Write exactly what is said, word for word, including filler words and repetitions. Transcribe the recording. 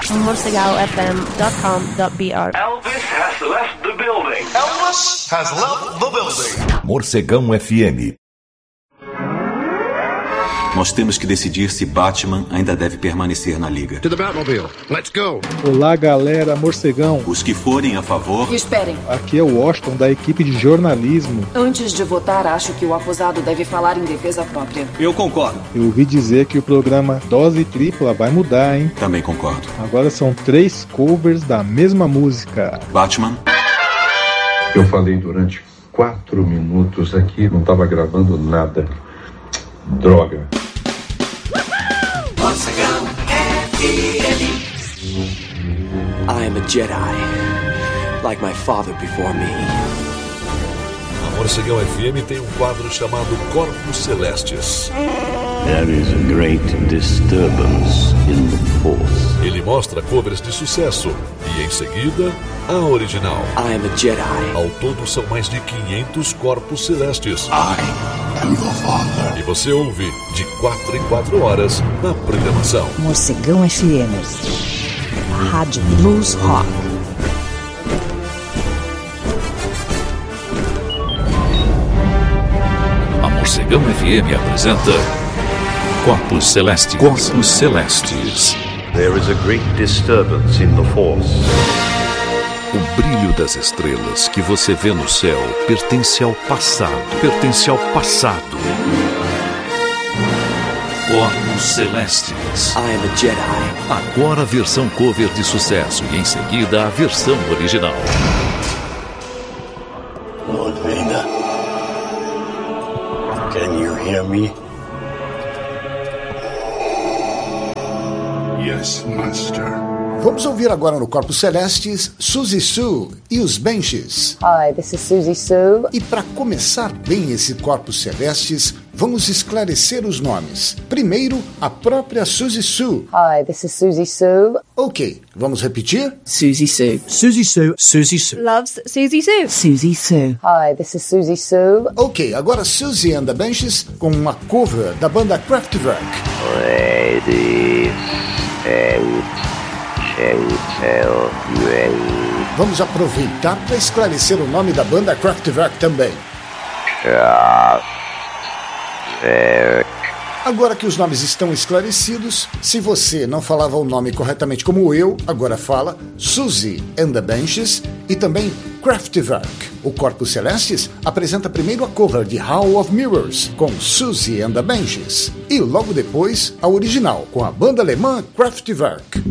morcegal f m dot com dot b r. Elvis has left the building. Elvis has left the building. Morcegão F M. Nós temos que decidir se Batman ainda deve permanecer na Liga. To the Batmobile. Let's go. Olá, galera, Morcegão. Os que forem a favor... Esperem. Aqui é o Washington, da equipe de jornalismo. Antes de votar, acho que o acusado deve falar em defesa própria. Eu concordo. Eu ouvi dizer que o programa Dose Tripla vai mudar, hein? Também concordo. Agora são três covers da mesma música. Batman. Eu falei durante quatro minutos aqui, não estava gravando nada. Droga. Morcegão F M. I am a Jedi, like my father before me. A Morcegão F M tem um quadro chamado Corpos Celestes. There is a great disturbance in the Force. Ele mostra covers de sucesso e, em seguida, a original. I am a Jedi. Ao todo, são mais de quinhentos corpos celestes. I am your father. E você ouve de quatro em quatro horas na programação. Morcegão F M. Rádio Blues Rock. A Morcegão F M apresenta Corpos Celestes. Corpos Celestes. There is a great disturbance in the Force. O brilho das estrelas que você vê no céu pertence ao passado. Pertence ao passado. Corpos Celestes. I am a Jedi. Agora a versão cover de sucesso e em seguida a versão original. Lord Vader, can you hear me? Yes, Master. Vamos ouvir agora no Corpos Celestes Suzy Sue e os Banshees. Hi, this is Suzy Sue. E para começar bem esse Corpos Celestes, vamos esclarecer os nomes. Primeiro, a própria Suzy Sue. Hi, this is Suzy Sue. Ok, vamos repetir? Suzy Sue. Suzy Sue. Suzy Sue. Loves Suzy Sue. Suzy Sue. Hi, this is Suzy Sue. Ok, agora Suzy and the Banshees com uma cover da banda Kraftwerk. Ready, set. Vamos aproveitar para esclarecer o nome da banda Kraftwerk também. Agora que os nomes estão esclarecidos, se você não falava o nome corretamente como eu, agora fala Suzy and the Banshees e também Kraftwerk. O Corpos Celestes apresenta primeiro a cover de Hall of Mirrors com Suzy and the Banshees e logo depois a original com a banda alemã Kraftwerk.